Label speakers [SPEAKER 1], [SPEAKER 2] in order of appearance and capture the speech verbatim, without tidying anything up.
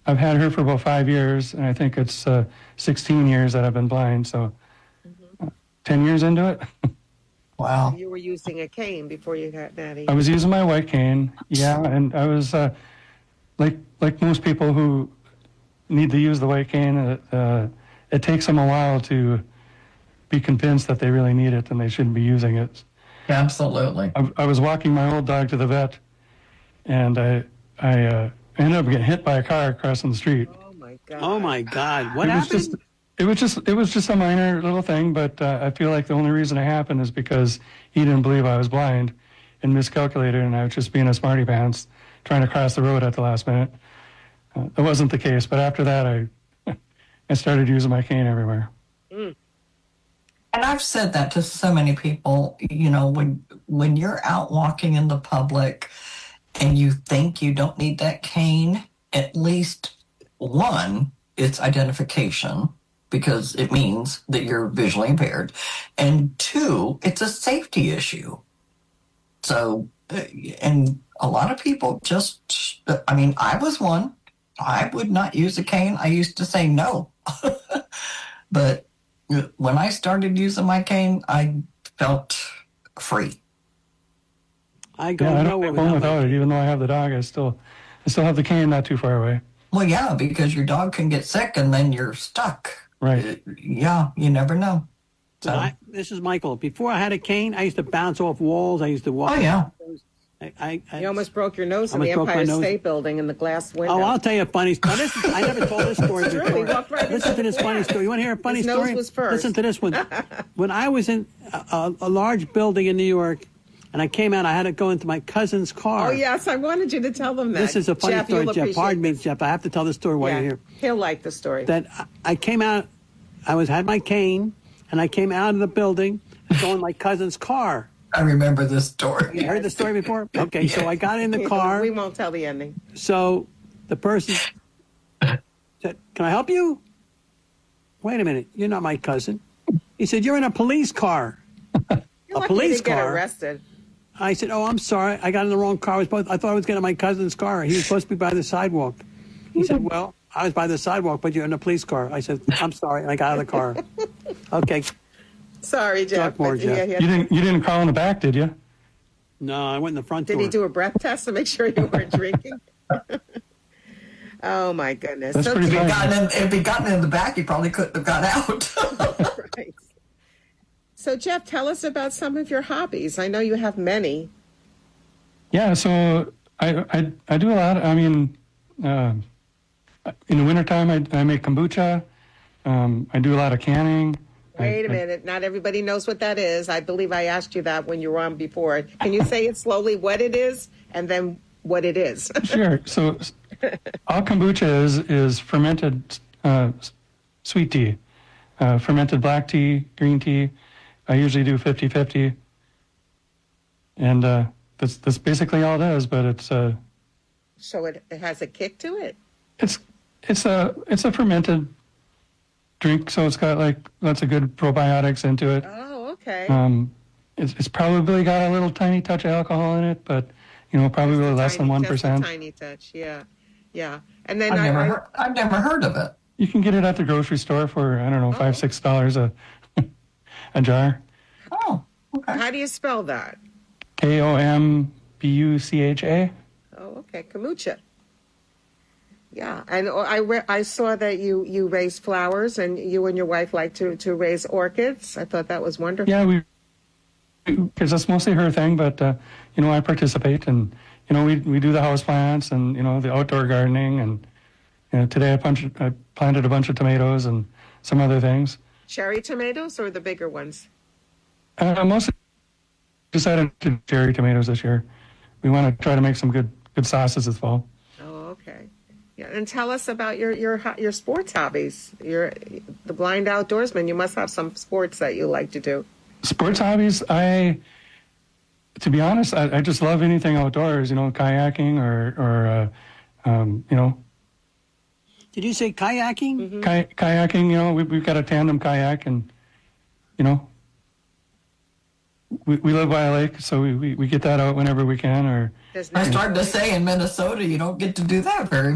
[SPEAKER 1] I've had her for about five years, and I think it's uh, sixteen years that I've been blind. So, uh, ten years into it.
[SPEAKER 2] Wow.
[SPEAKER 3] You were using a cane before you got Maddie.
[SPEAKER 1] I was using my white cane, yeah, and I was uh, like like most people who need to use the white cane. Uh, uh, it takes them a while to be convinced that they really need it and they shouldn't be using it.
[SPEAKER 2] Absolutely.
[SPEAKER 1] I, I was walking my old dog to the vet, and I I uh, ended up getting hit by a car crossing the street.
[SPEAKER 3] Oh my God.
[SPEAKER 4] Oh my God! What
[SPEAKER 1] it
[SPEAKER 4] happened?
[SPEAKER 1] was just it was just it was just a minor little thing, but uh, I feel like the only reason it happened is because he didn't believe I was blind and miscalculated, and I was just being a smarty pants trying to cross the road at the last minute. Uh, that wasn't the case, but after that, I I started using my cane everywhere.
[SPEAKER 3] Mm.
[SPEAKER 2] And I've said that to so many people, you know, when when you're out walking in the public and you think you don't need that cane, at least one, it's identification because it means that you're visually impaired. And two, it's a safety issue. So, uh, and a lot of people just, I mean, I was one. I would not use a cane. I used to say no. But when I started using my cane, I felt free.
[SPEAKER 4] I go
[SPEAKER 1] Yeah, I don't
[SPEAKER 4] nowhere
[SPEAKER 1] have home
[SPEAKER 4] without
[SPEAKER 1] without
[SPEAKER 4] my-
[SPEAKER 1] it. Even though I have the dog, I still I still have the cane not too far away.
[SPEAKER 2] Well, yeah, because your dog can get sick and then you're stuck.
[SPEAKER 1] Right.
[SPEAKER 2] Uh, Yeah, you never know. So,
[SPEAKER 4] I, this is Michael. Before I had a cane, I used to bounce off walls. I used to walk.
[SPEAKER 2] oh, yeah.
[SPEAKER 4] I, I, I,
[SPEAKER 3] You almost broke your nose in
[SPEAKER 4] Almost
[SPEAKER 3] the
[SPEAKER 4] broke my
[SPEAKER 3] Empire
[SPEAKER 4] nose.
[SPEAKER 3] State Building in the glass window.
[SPEAKER 4] Oh, I'll tell you a funny story. This, I never told this story
[SPEAKER 3] It's true.
[SPEAKER 4] before.
[SPEAKER 3] He walked right
[SPEAKER 4] Listen
[SPEAKER 3] into
[SPEAKER 4] to this
[SPEAKER 3] the
[SPEAKER 4] funny
[SPEAKER 3] glass.
[SPEAKER 4] story. You want to hear a funny
[SPEAKER 3] His nose
[SPEAKER 4] story?
[SPEAKER 3] was first.
[SPEAKER 4] Listen to this one. When I was in a, a, a large building in New York, and I came out, I had to go into my cousin's car.
[SPEAKER 3] Oh, yes, I wanted you to tell them that.
[SPEAKER 4] This is a funny
[SPEAKER 3] Jeff,
[SPEAKER 4] story,
[SPEAKER 3] you'll
[SPEAKER 4] Jeff.
[SPEAKER 3] appreciate
[SPEAKER 4] Pardon me,
[SPEAKER 3] this.
[SPEAKER 4] Jeff. I have to tell this story while
[SPEAKER 3] Yeah,
[SPEAKER 4] you're here.
[SPEAKER 3] he'll like the story.
[SPEAKER 4] That I, I came out, I was had my cane, and I came out of the building, going in my cousin's car.
[SPEAKER 2] I remember this story.
[SPEAKER 4] You heard the story before? Okay, so I got in the car.
[SPEAKER 3] We won't tell the ending.
[SPEAKER 4] So the person said, "Can I help you?" Wait a minute, you're not my cousin. He said, "You're in a police car."
[SPEAKER 3] You're
[SPEAKER 4] A
[SPEAKER 3] lucky
[SPEAKER 4] police
[SPEAKER 3] you didn't
[SPEAKER 4] car?
[SPEAKER 3] get arrested.
[SPEAKER 4] I said, "Oh, I'm sorry. I got in the wrong car. I was supposed, I thought I was getting my cousin's car. He was supposed to be by the sidewalk." He said, "Well, I was by the sidewalk, but you're in a police car." I said, "I'm sorry," and I got out of the car. Okay.
[SPEAKER 3] Sorry, Jeff.
[SPEAKER 4] Talk more,
[SPEAKER 3] but-
[SPEAKER 4] Jeff.
[SPEAKER 3] yeah, yeah.
[SPEAKER 1] You didn't you didn't crawl in the back, did you?
[SPEAKER 4] No, I went in the front
[SPEAKER 3] Did
[SPEAKER 4] door.
[SPEAKER 3] he do a breath test to make sure you weren't drinking? Oh, my goodness.
[SPEAKER 1] That's
[SPEAKER 3] So
[SPEAKER 1] pretty
[SPEAKER 2] If
[SPEAKER 3] Jeff-
[SPEAKER 2] he'd gotten, in, if he'd gotten in the back, he probably couldn't have got out.
[SPEAKER 3] Right. So, Jeff, tell us about some of your hobbies. I know you have many.
[SPEAKER 1] Yeah, so I I, I do a lot. I mean, uh, in the wintertime, I, I make kombucha. Um, I do a lot of canning.
[SPEAKER 3] Wait a
[SPEAKER 1] I- I-
[SPEAKER 3] minute. Not everybody knows what that is. I believe I asked you that when you were on before. Can you say it slowly, what it is, and then what it is?
[SPEAKER 1] Sure. So all kombucha is is fermented uh, s- sweet tea, uh, fermented black tea, green tea. I usually do fifty-fifty. And uh, that's that's basically all it is. But it's uh,
[SPEAKER 3] So it, it has a kick to it.
[SPEAKER 1] it's it's a it's a fermented drink. So it's got like lots of good probiotics into it.
[SPEAKER 3] Oh, okay.
[SPEAKER 1] Um, it's, it's probably got a little tiny touch of alcohol in it, but you know probably
[SPEAKER 3] Just a
[SPEAKER 1] less
[SPEAKER 3] tiny-
[SPEAKER 1] than one
[SPEAKER 3] just a
[SPEAKER 1] percent.
[SPEAKER 3] tiny touch, yeah. Yeah. And then
[SPEAKER 2] I've,
[SPEAKER 3] I,
[SPEAKER 2] never
[SPEAKER 3] I,
[SPEAKER 2] heard, I've never heard of it.
[SPEAKER 1] You can get it at the grocery store for I don't know
[SPEAKER 3] Oh.
[SPEAKER 1] five six dollars a a jar.
[SPEAKER 2] Oh, okay.
[SPEAKER 3] how do you spell that?
[SPEAKER 1] K O M B U C H A.
[SPEAKER 3] Oh, okay. Kombucha. Yeah. And I, re- I saw that you, you raise flowers and you and your wife like to, to raise orchids. I thought that was wonderful.
[SPEAKER 1] Yeah, we because that's mostly her thing, but uh, you know I participate and you know we we do the house plants and you know the outdoor gardening and you know today I, punch, I planted a bunch of tomatoes and some other things.
[SPEAKER 3] Cherry tomatoes or the bigger ones?
[SPEAKER 1] Uh, mostly decided to cherry tomatoes this year. We want to try to make some good good sauces this fall.
[SPEAKER 3] Oh, okay. Yeah, and tell us about your your ho- your sports hobbies. You're the blind outdoorsman. You must have some sports that you like to do.
[SPEAKER 1] Sports hobbies, I, to be honest, I, I just love anything outdoors. You know, kayaking or or uh, um, you know,
[SPEAKER 4] Did you say kayaking?
[SPEAKER 1] kay- kayaking. You know, we, we've got a tandem kayak, and you know, we we live by a lake, so we, we, we get that out whenever we can. Or
[SPEAKER 3] There's
[SPEAKER 2] I
[SPEAKER 3] no-
[SPEAKER 2] started to say in Minnesota, you don't get to do that very